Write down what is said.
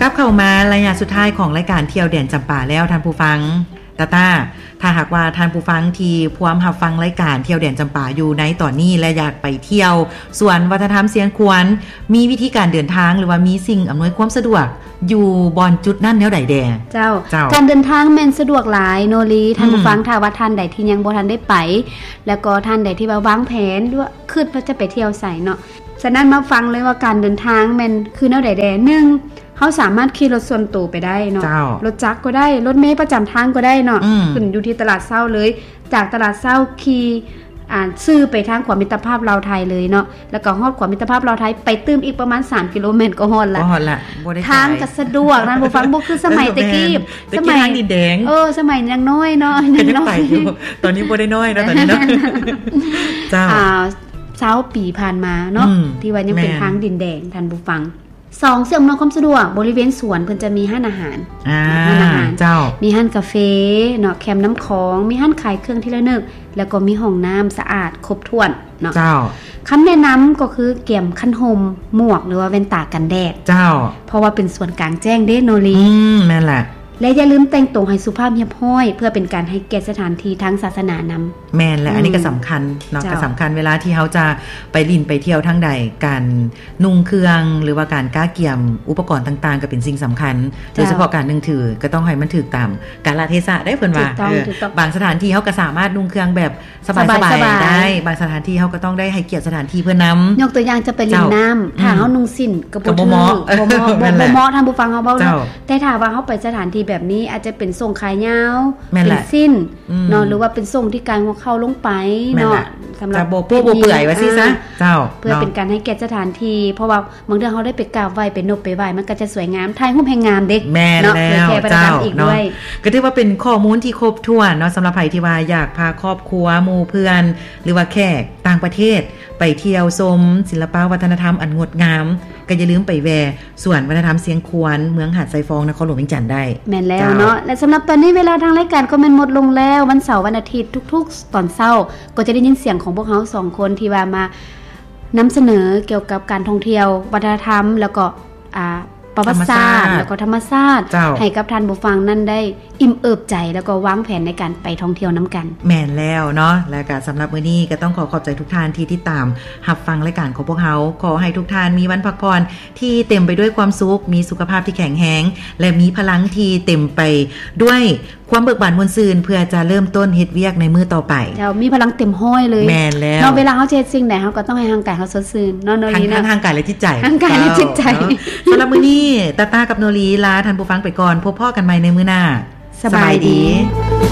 ลับเข้ามาระยะสุดท้ายของรายการเที่ยวแดนจำปาแล้วท่านผู้ฟังตาถ้าหากว่าท่านผู้ฟังที่พร้อมรับฟังรายการเที่ยวแดนจำปาอยู่ในตอนนี้และอยากไปเที่ยวสวนวัฒนธรรมเสียงขวัญมีวิธีการเดินทางหรือว่ามีสิ่งอำนวยความสะดวกอยู่บอนจุดนั่นแนวใดแดเจ้าการเดินทางแม่นสะดวกหลายโนลีท่านผู้ฟังถ้าว่าท่านใดที่ยังบ่ทันได้ไปแล้วก็ท่านใดที่วางแผนด้วยคิดว่าจะไปเที่ยวไสเนาะฉะนั้นมาฟังเลยว่าการเดินทางแม่นคือแนวใดแด1เขาสามารถขี่รถส่วนตัวไปได้เนาะรถจักรก็ได้รถเมล์ประจำทางก็ได้เนาะขึ้นอยู่ที่ตลาดเช้าเลยจากตลาดเช้าขี่ซื้อไปทางขวามิตรภาพลาวไทยเลยเนาะแล้วก็ฮอดขวามิตรภาพลาวไทยไปตื้มอีกประมาณ3กิโลเมตรก็ฮอดละทางก็สะดวกนะผู้ฟังบ่คือสมัยตะกี้สมัยทางดินแดงสมัยยังน้อยเนาะยังน้อยอยู่ตอนนี้บ่ได้น้อยนะตอนนี้เนาะเจ้า20 ปีผ่านมาเนาะที่ว่ายังเป็นทางดินแดงท่านผู้ฟัง2เสื่อมอำนวยความสะดวกบริเวณสวนเพิ่นจะมีห้านอาหารเจ้ามีห้านกาแฟเนาะแคมป์น้ำของมีห้านขายเครื่องที่ระลึกแล้วก็มีห้องน้ำสะอาดครบถ้วนเนาะเจ้าคำแนะนำก็คือเกี่ยมคันห่มหมวกหรือว่าแว่นตากันแดดเจ้าเพราะว่าเป็นส่วนกลางแจ้งเด้โนลีแม่นแหละและอย่าลืมแต่งตัวให้สุภาพเรียบร้อยเพื่อเป็นการให้เกียรติสถานที่ทางศาสนานำแม่นและอันนี้ก็สำคัญเนาะก็สำคัญเวลาที่เขาจะไปลินไปเที่ยวทั้งใดการนุ่งเครื่องหรือว่าการก้าเกี่ยมอุปกรณ์ต่างๆก็เป็นสิ่งสำคัญโดยเฉพาะการนึงถือก็ต้องให้มันถูกตามกาลเทศะได้เพิ่นว่าบางสถานที่เขาก็สามารถนุ่งเครื่องแบบสบายๆได้บางสถานที่เขาก็ต้องได้ให้เกียรติสถานที่เพื่อนำยกตัวอย่างจะไปลินน้ำถ้าเขานุ่งสิ้นก็บ่เหมาะท่านผู้ฟังเขาเว้าแต่ถ้าว่าเขาไปสถานที่แบบนี้อาจจะเป็นทรงขายาวเป็นสิ้นเนาะหรือว่าเป็นทรงที่การหัวเข้าลงไปเนาะสำหรับโบเปื่อยว่าซิซะเจ้าเพื่อเป็นการให้เกียรติสถานที่เพราะว่าบางเรื่องเขาได้ไปกราบไหว้เป็นนบไปไหว้มันก็จะสวยงามถ่ายรูปให้งามเด็กเนาะแค่ประดับอีกด้วยก็ถือว่าเป็นข้อมูลที่ครบถ้วนเนาะสำหรับใครที่ว่าอยากพาครอบครัวหมู่เพื่อนหรือว่าแขกต่างประเทศไปเที่ยวชมศิลปวัฒนธรรมอันงดงามก็อย่าลืมไปแวะส่วนวัฒนธรรมเสียงขวัญเมืองหาดไซฟองนครหลวงเวียงจันทน์ได้แม่นแล้วเนาะและสำหรับตอนนี้เวลาทางรายการก็แม่นหมดลงแล้ววันเสาร์วันอาทิตย์ทุกๆตอนเช้าก็จะได้ยินเสียงของพวกเฮา2คนที่ว่ามานำเสนอเกี่ยวกับการท่องเที่ยววัฒนธรรมแล้วก็ประวัติศาสตร์แล้วก็ธรรมชาติให้กับท่านผู้ฟังนั้นได้อิ่มเอิบใจแล้วก็วางแผนในการไปท่องเที่ยวน้ำกันแม่นแล้วเนาะและก็สำหรับมื้อนี้ก็ต้องขอบใจทุกท่านที่ติดตามรับฟังรายการของพวกเราขอให้ทุกท่านมีวันพักผ่อนที่เต็มไปด้วยความสุขมีสุขภาพที่แข็งแรงและมีพลังที่เต็มไปด้วยความเบิกบานมวลซื่นเพื่อจะเริ่มต้นเฮ็ดเวียกในมื้อต่อไปเจ้ามีพลังเต็มห้อยเลยแม่นแล้วเนาะเวลาเฮาเฮ็ดสิ่งใดเฮาก็ต้องให้ร่างกายเฮาสดชื่นเนาะโนลีนะทางกายและจิตใจทางกายและจิตใจสำหรับมื้อนี้ตากับโนลีลาท่านผู้ฟังไปก่อนพบพ่อกันใหม่ในมื้อหน้าสบายดี